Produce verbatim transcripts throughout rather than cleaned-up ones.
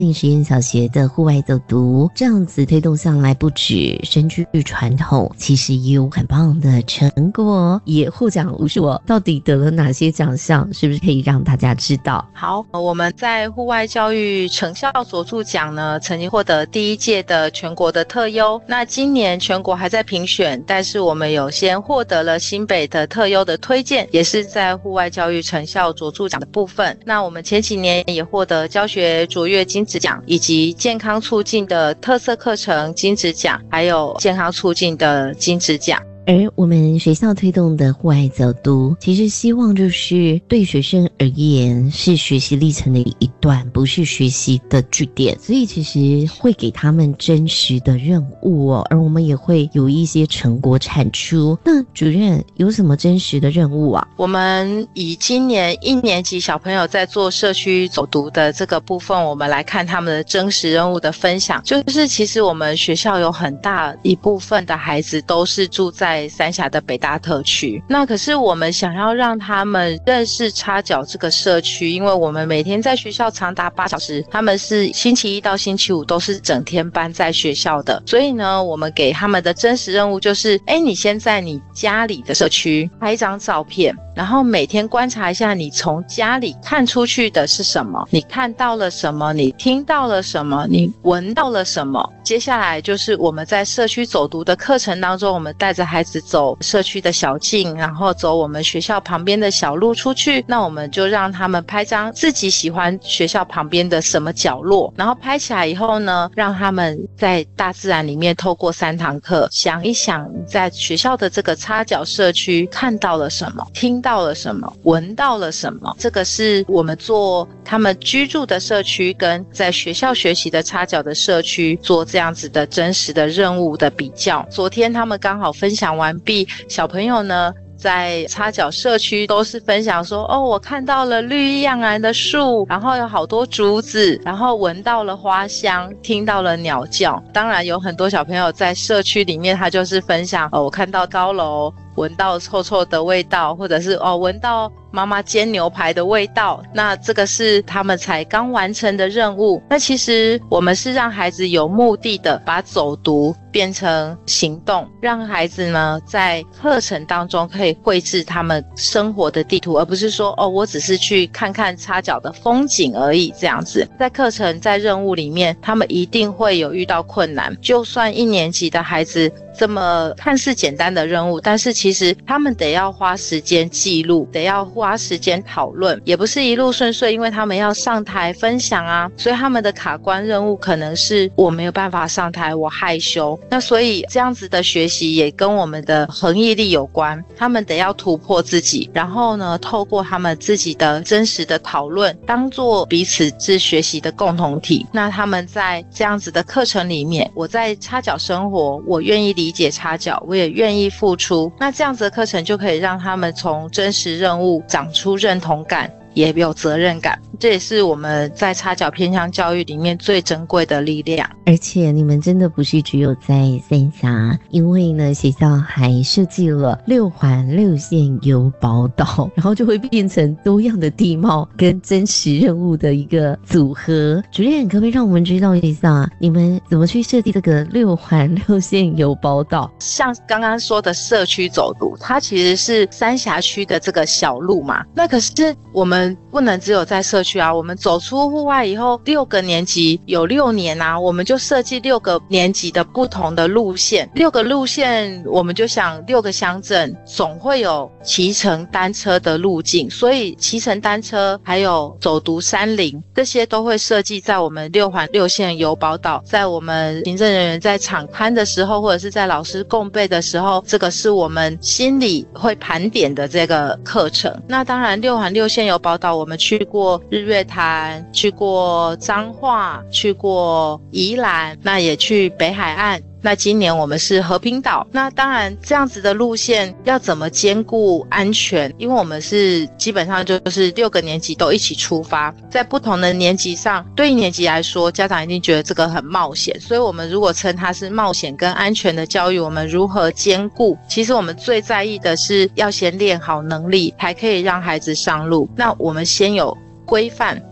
定实验小学的户外走读，这样子推动上来，不止深具传统，其实也有很棒的成果，也获奖无数哦。到底得了哪些奖项？是不是可以让大家知道？ 好，我们在户外教育成效佐助奖呢，曾经获得第一届的全国的特优。那今年全国还在评选，但是我们有先获得了新北的特优的推荐，也是在户外教育成效佐助奖的部分。那我们前几年也获得教学卓越金质奖，以及健康促进的特色课程金质奖，还有健康促进的金质奖。 而我们学校推动的户外走读，其实希望就是对学生而言是学习历程的一段，不是学习的据点，所以其实会给他们真实的任务哦，而我们也会有一些成果产出。那主任有什么真实的任务啊？ 我们以今年一年级小朋友在做社区走读的这个部分，我们来看他们的真实任务的分享。就是其实我们学校有很大一部分的孩子都是住在在三峡的北大特区，那可是我们想要让他们认识插脚这个社区，因为我们每天在学校长达八小时，他们是星期一到星期五都是整天班在学校的，所以呢，我们给他们的真实任务就是，哎，你先在你家里的社区拍一张照片，然后每天观察一下你从家里看出去的是什么，你看到了什么，你听到了什么，你闻到了什么。接下来就是我们在社区走读的课程当中，我们带着孩子走社区的小径，然后走我们学校旁边的小路出去，那我们就让他们拍张自己喜欢学校旁边的什么角落，然后拍起来以后呢，让他们在大自然里面透过三堂课想一想在学校的这个插脚社区看到了什么，听到了什么，闻到了什么。这个是我们做他们居住的社区跟在学校学习的插脚的社区做这样子的真实的任务的比较。昨天他们刚好分享完毕，小朋友呢在插脚社区都是分享说，哦，我看到了绿意盎然的树，然后有好多竹子，然后闻到了花香，听到了鸟叫。当然有很多小朋友在社区里面，他就是分享，哦，我看到高楼，闻到臭臭的味道，或者是哦闻到妈妈煎牛排的味道。那这个是他们才刚完成的任务。那其实我们是让孩子有目的的把走读变成行动，让孩子呢在课程当中可以绘制他们生活的地图，而不是说哦我只是去看看插脚的风景而已。这样子在课程在任务里面，他们一定会有遇到困难，就算一年级的孩子这么看似简单的任务，但是其实他们得要花时间记录，得要花时间讨论，也不是一路顺遂，因为他们要上台分享啊，所以他们的卡关任务可能是我没有办法上台，我害羞。那所以这样子的学习也跟我们的恒毅力有关，他们得要突破自己，然后呢透过他们自己的真实的讨论，当做彼此是学习的共同体。那他们在这样子的课程里面，我在插脚生活，我愿意理解插脚，我也愿意付出，那这样子的课程就可以让他们从真实任务长出认同感，也有责任感。这也是我们在插脚偏乡教育里面最珍贵的力量。 而且你们真的不是只有在三峡，因为呢学校还设计了六环六线游宝岛，然后就会变成多样的地貌跟真实任务的一个组合。主任可不可以让我们知道一下你们怎么去设计这个六环六线游宝岛？ 像刚刚说的社区走读，它其实是三峡区的这个小路嘛，那可是我们不能只有在社区啊，我们走出户外以后，六个年级有六年啊，我们就设计六个年级的不同的路线，六个路线我们就想六个乡镇总会有骑乘单车的路径，所以骑乘单车还有走读山林，这些都会设计在我们六环六线游宝岛。在我们行政人员在场勘的时候，或者是在老师共备的时候，这个是我们心里会盘点的这个课程。那当然六环六线游宝岛我们去过日月潭，去过彰化，去过宜兰，那也去北海岸，那今年我们是和平岛。那当然这样子的路线要怎么兼顾安全，因为我们是基本上就是六个年级都一起出发，在不同的年级上，对一年级来说家长一定觉得这个很冒险，所以我们如果称它是冒险跟安全的教育，我们如何兼顾，其实我们最在意的是要先练好能力才可以让孩子上路。那我们先有规范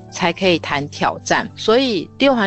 才可以谈挑战。所以六环